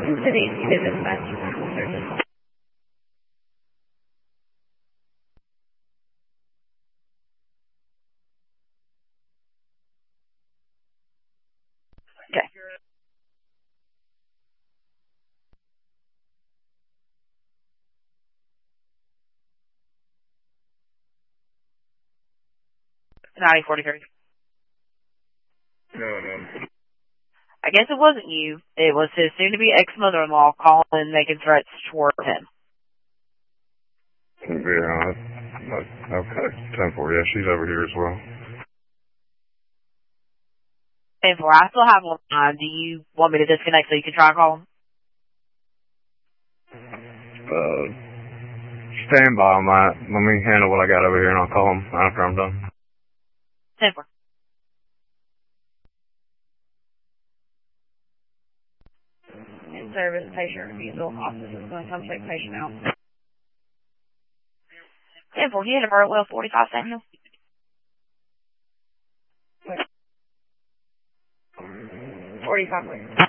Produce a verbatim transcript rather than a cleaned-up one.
City Business Services. Okay. ninety forty-three. No, no. I guess it wasn't you. It was his soon-to-be ex-mother-in-law calling and making threats toward him. Yeah, okay. ten four, yeah, she's over here as well. ten four, I still have one line. Do you want me to disconnect so you can try and call him? Uh, stand by on that. Let me handle what I got over here and I'll call him after I'm done. ten four. In service, patient refusal. Office is going to come check patient out. ten four, you hit a Burtwell forty-five Samuel? forty-five.